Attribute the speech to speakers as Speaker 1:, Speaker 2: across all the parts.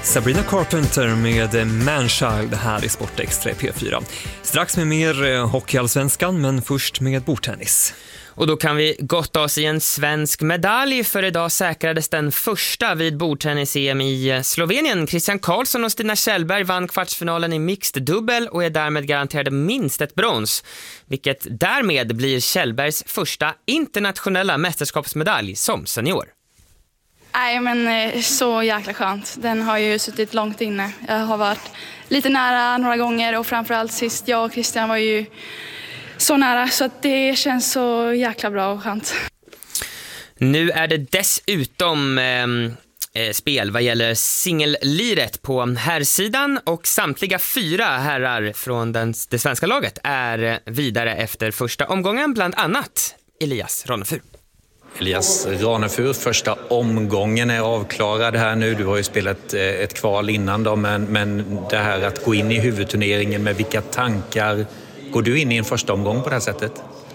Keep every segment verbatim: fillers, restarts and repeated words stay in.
Speaker 1: Sabrina Carpenter med Manchild här i Sportextra P fyra. Strax med mer hockeyallsvenskan, men först med bordtennis.
Speaker 2: Och då kan vi gotta oss i en svensk medalj, för idag säkrades den första vid bordtennis-E M i Slovenien. Christian Karlsson och Stina Kjellberg vann kvartsfinalen i mixed dubbel och är därmed garanterade minst ett brons, vilket därmed blir Kjellbergs första internationella mästerskapsmedalj som senior.
Speaker 3: Nej, men så jäkla skönt. Den har ju suttit långt inne. Jag har varit lite nära några gånger och framförallt sist jag och Christian var ju så nära, så att det känns så jäkla bra och skönt.
Speaker 2: Nu är det dessutom eh, spel vad gäller singelliret på herrsidan, och samtliga fyra herrar från den, det svenska laget är vidare efter första omgången, bland annat Elias Ranefur.
Speaker 4: Elias Ranefur, första omgången är avklarad här nu. Du har ju spelat ett kval innan då, men, men det här att gå in i huvudturneringen, med vilka tankar går du in i en första omgång på det här sättet?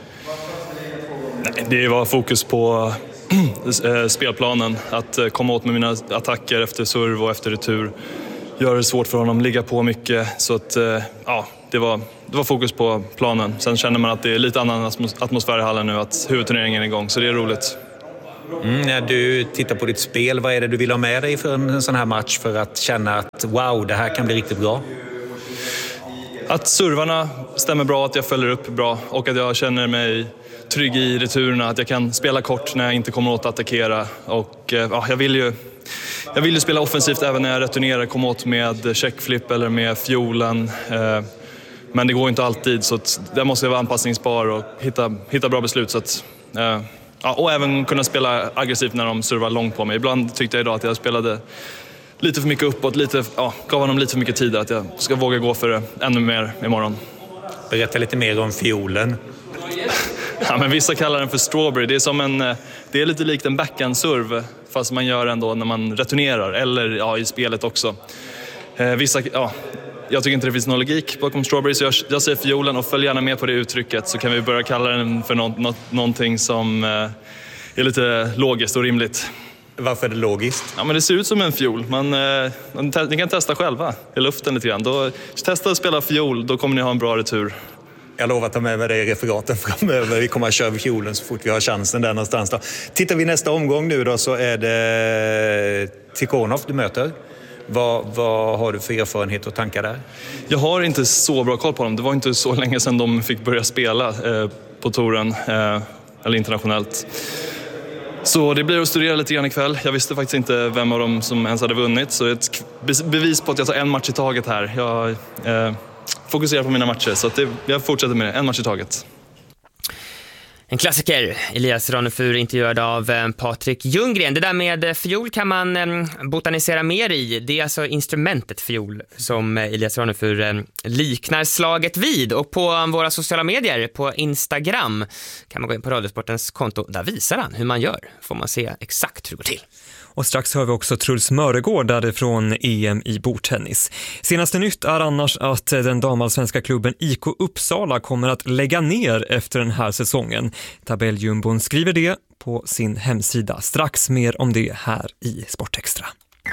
Speaker 5: Det var fokus på spelplanen, att komma åt med mina attacker efter serve och efter retur. Gör det svårt för honom, ligga på mycket, så att ja, det var, det var fokus på planen. Sen känner man att det är lite annan atmosfär i hallen nu, att huvudturneringen är igång, så det är roligt.
Speaker 4: Mm, när du tittar på ditt spel, vad är det du vill ha med dig för en sån här match för att känna att wow, det här kan bli riktigt bra?
Speaker 5: Att servarna stämmer bra, att jag följer upp bra och att jag känner mig trygg i returerna, att jag kan spela kort när jag inte kommer åt att attackera. Och ja, jag vill ju jag vill ju spela offensivt även när jag returnerar, komma åt med checkflip eller med fiolen. Men det går inte alltid, så att där måste jag vara anpassningsbar och hitta, hitta bra beslut. Så att, ja, och även kunna spela aggressivt när de servar långt på mig. Ibland tyckte jag idag att jag spelade lite för mycket uppåt, lite, ja, gav honom lite för mycket tid, att jag ska våga gå för det ännu mer imorgon.
Speaker 4: Berätta lite mer om fiolen.
Speaker 5: Ja, men vissa kallar den för strawberry. Det är som en, det är lite likt en backhand-serve, fast man gör ändå när man returnerar, eller ja, i spelet också. Eh, vissa, ja, jag tycker inte det finns någon logik bakom strawberry, så jag, jag säger fiolen, och följ gärna med på det uttrycket, så kan vi börja kalla den för något, något, någonting som eh, är lite logiskt och rimligt.
Speaker 4: Varför är det logiskt?
Speaker 5: Ja, men det ser ut som en fiol. Man, eh, man, ni kan testa själva i luften lite grann. Då, testa att spela fiol, då kommer ni ha en bra retur.
Speaker 4: Jag lovar att ta med mig det i referaten framöver. Vi kommer att köra fiolen så fort vi har chansen där någonstans då. Tittar vi nästa omgång nu då, så är det Tikhonov du möter. Vad, vad har du för erfarenhet och tankar där?
Speaker 5: Jag har inte så bra koll på dem. Det var inte så länge sedan de fick börja spela eh, på touren, eh, eller internationellt. Så det blir att studera lite grann ikväll. Jag visste faktiskt inte vem av dem som ens hade vunnit. Så det är ett bevis på att jag tar en match i taget här. Jag eh, fokuserar på mina matcher, så att det, jag fortsätter med det. En match i taget.
Speaker 2: En klassiker, Elias Ranefur intervjuad av eh, Patrik Ljunggren. Det där med fiol kan man eh, botanisera mer i. Det är alltså instrumentet fiol som eh, Elias Ranefur eh, liknar slaget vid. Och på våra sociala medier, på Instagram, kan man gå in på Radiosportens konto. Där visar han hur man gör. Får man se exakt hur det går till.
Speaker 1: Och strax hör vi också Truls Möregård därifrån E M i bordtennis. Senaste nytt är annars att den damallsvenska klubben I K Uppsala kommer att lägga ner efter den här säsongen. Tabelljumbon skriver det på sin hemsida. Strax mer om det här i Sportextra.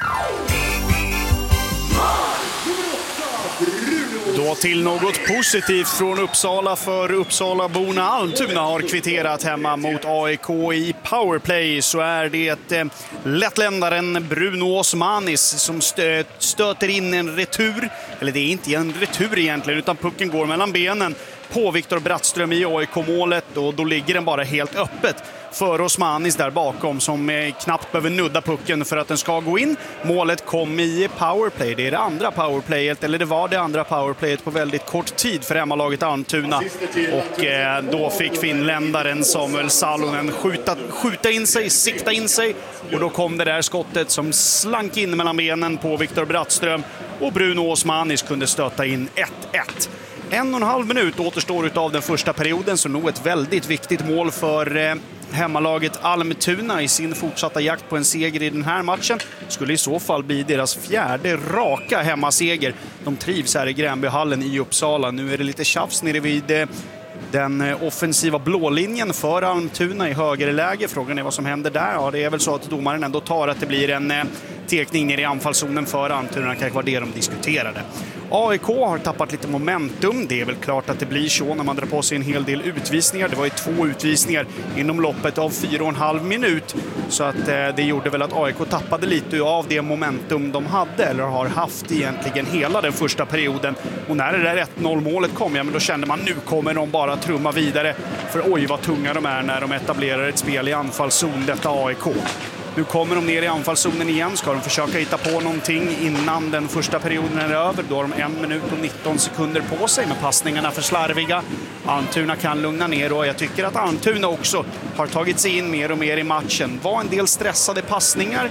Speaker 6: Då till något positivt från Uppsala, för Uppsalaborna. Almtuna har kvitterat hemma mot A I K i powerplay. Så är det eh, lättländaren Bruno Osmanis som stö- stöter in en retur. Eller det är inte en retur egentligen, utan pucken går mellan benen på Viktor Brattström i A I K-målet. Och då ligger den bara helt öppet för Osmanis där bakom, som eh, knappt behöver nudda pucken för att den ska gå in. Målet kom i powerplay. Det är det andra powerplayet, eller det var det andra powerplayet på väldigt kort tid för hemmalaget Almtuna. Och eh, då fick finländaren Samuel Salonen skjuta, skjuta in sig, sikta in sig. Och då kom det där skottet som slank in mellan benen på Viktor Brattström. Och Bruno Osmanis kunde stöta in ett ett. En och en halv minut återstår av den första perioden, så nog ett väldigt viktigt mål för eh, hemmalaget Almtuna i sin fortsatta jakt på en seger i den här matchen. Skulle i så fall bli deras fjärde raka hemmaseger. De trivs här i Gränbyhallen i Uppsala. Nu är det lite tjafs nere vid eh, den offensiva blålinjen för Almtuna i högerläge. Frågan är vad som händer där. Ja, det är väl så att domaren ändå tar att det blir en tekning ner i anfallszonen för Almtuna. Det kanske var det de diskuterade. A I K har tappat lite momentum. Det är väl klart att det blir så när man drar på sig en hel del utvisningar. Det var ju två utvisningar inom loppet av fyra och en halv minut. Så att eh, det gjorde väl att A I K tappade lite av det momentum de hade, eller har haft egentligen hela den första perioden. Och när det där ett noll målet kom, ja, men då kände man nu kommer de bara trumma vidare. För oj vad tunga de är när de etablerar ett spel i anfallszon, detta A I K. Nu kommer de ner i anfallszonen igen. Ska de försöka hitta på någonting innan den första perioden är över. Då har de en minut och nitton sekunder på sig, med passningarna för slarviga. Almtuna kan lugna ner, och jag tycker att Almtuna också har tagit sig in mer och mer i matchen. Var en del stressade passningar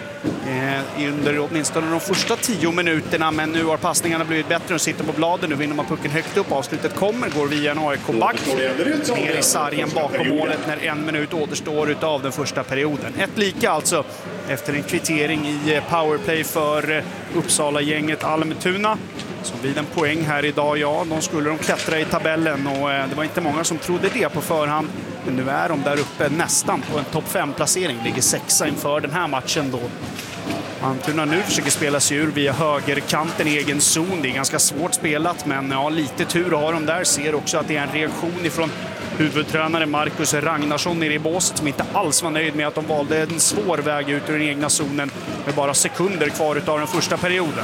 Speaker 6: eh, under åtminstone de första tio minuterna, men nu har passningarna blivit bättre. De sitter på bladen, nu vinner man pucken högt upp. Avslutet kommer, går via en A I K-back ner i sargen bakom målet när en minut återstår utav den första perioden. Ett lika alltså efter en kvittering i powerplay för Uppsala-gänget Almtuna. Som vid en poäng här idag, ja, de skulle de klättra i tabellen, och det var inte många som trodde det på förhand. Men nu är de där uppe nästan på en topp fem-placering, ligger sexa inför den här matchen då. Almtuna nu försöker spela sig ur via högerkanten i egen zon. Det är ganska svårt spelat, men ja, lite tur har de där. Ser också att det är en reaktion ifrån huvudtränare Marcus Ragnarsson nere i båset, som inte alls var nöjd med att de valde en svår väg ut ur den egna zonen med bara sekunder kvar av den första perioden.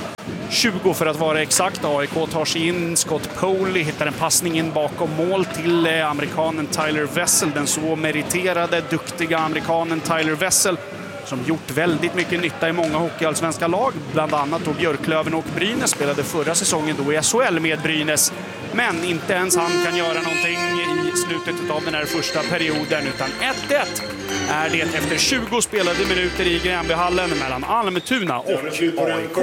Speaker 6: tjugo för att vara exakt. A I K tar sig in. Scott Poli hittar en passning in bakom mål till amerikanen Tyler Wessel. Den så meriterade, duktiga amerikanen Tyler Wessel, som gjort väldigt mycket nytta i många hockeyallsvenska lag. Bland annat då Björklöven och Brynäs, spelade förra säsongen då i S H L med Brynäs. Men inte ens han kan göra någonting i slutet av den här första perioden, utan ett ett är det efter tjugo spelade minuter i Gränbyhallen mellan Almtuna och A I K.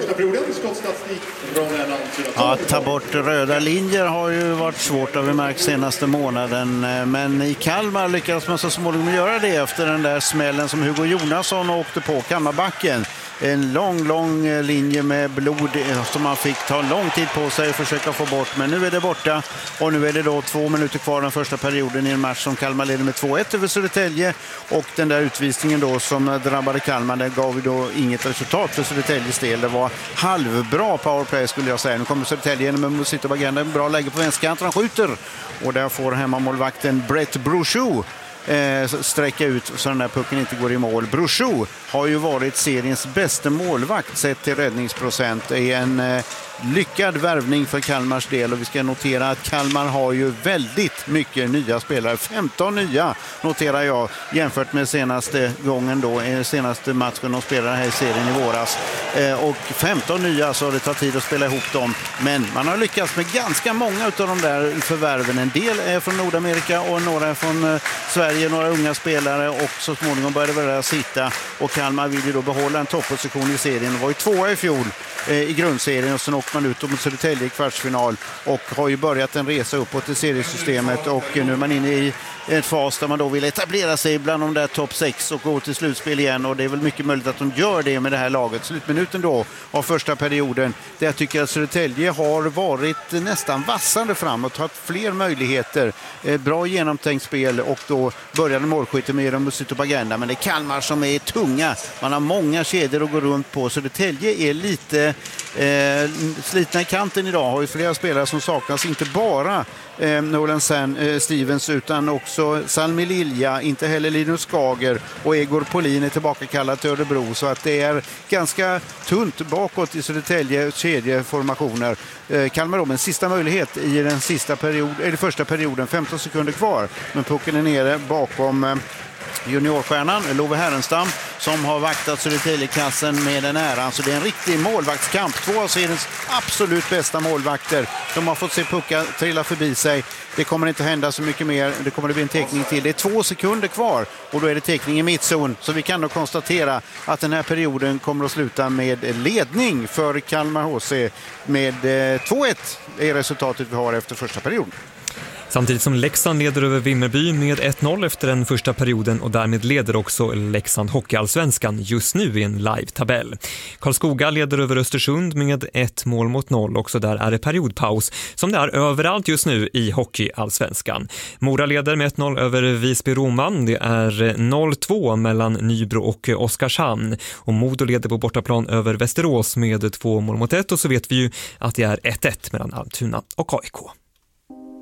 Speaker 7: Ja, att ta bort röda linjer har ju varit svårt, har vi märkt senaste månaden. Men i Kalmar lyckades man så småningom göra det efter den där smällen som Hugo Jonasson åkte på Kammarbacken. En lång, lång linje med blod som man fick ta lång tid på sig att försöka få bort. Men nu är det borta, och nu är det då två minuter kvar den första perioden i en match som Kalmar leder med två ett över Södertälje. Och den där utvisningen då som drabbade Kalmar, den gav ju då inget resultat för Södertäljes del. Det var halvbra powerplay skulle jag säga. Nu kommer Södertälje genom en Musito Bagenda, en bra läge på vänsterkanten, han skjuter. Och där får hemmamålvakten Brett Brochou Eh, sträcka ut så den här pucken inte går i mål. Brochou har ju varit seriens bästa målvakt sett till räddningsprocent. Det är en eh, lyckad värvning för Kalmars del, och vi ska notera att Kalmar har ju väldigt mycket nya spelare. femton nya noterar jag jämfört med senaste gången då, senaste matchen de spelade här i serien i våras. Eh, och femton nya, så det tar tid att spela ihop dem. Men man har lyckats med ganska många av de där förvärven. En del är från Nordamerika och några är från eh, Sverige, några unga spelare, och så småningom började det väl sitta. Och Kalmar vill ju då behålla en topposition i serien. Det var ju tvåa i fjol eh, i grundserien, och sen åkte man ut mot Södertälje i kvartsfinal och har ju börjat en resa uppåt i seriesystemet, och nu är man inne i en fas där man då vill etablera sig bland de där topp sex och gå till slutspel igen, och det är väl mycket möjligt att de gör det med det här laget. Slutminuten då av första perioden, där jag tycker att Södertälje har varit nästan vassande framåt, haft fler möjligheter, eh, bra genomtänkt spel, och då började målskytte med Musito Bagenda, men det är Kalmar som är tunga. Man har många kedjor att gå runt på. Södertälje är lite eh, slitna i kanten idag, har ju flera spelare som saknas, inte bara eh, Nolan San, eh, Stevens, utan också Salmi Lilja, inte heller Linus Skager, och Egor Polin är tillbaka kallad till Örebro, så att det är ganska tunt bakåt i Södertälje kedjeformationer. Eh, Kalmar om en sista möjlighet i den sista period, eller första perioden, femton sekunder kvar, men pucken är nere bakom eh, juniorstjärnan Love Herrenstam, som har vaktat Södertälje-klassen med den äran. Så det är en riktig målvaktskamp. Två av seriens absolut bästa målvakter. De har fått se puckar trilla förbi sig. Det kommer inte hända så mycket mer. Det kommer att bli en teckning till. Det är två sekunder kvar, och då är det teckning i mittzon. Så vi kan då konstatera att den här perioden kommer att sluta med ledning för Kalmar H C med två ett är resultatet vi har efter första perioden.
Speaker 1: Samtidigt som Leksand leder över Vimmerby med ett noll efter den första perioden och därmed leder också Leksand Hockeyallsvenskan just nu i en live-tabell. Karlskoga leder över Östersund med ett mål mot noll. Också där är det periodpaus som det är överallt just nu i Hockeyallsvenskan. Mora leder med ett noll över Visby-Roma. Det är noll två mellan Nybro och Oskarshamn. Och Modo leder på bortaplan över Västerås med två mål mot ett. Och så vet vi ju att det är ett ett mellan Almtuna och A I K.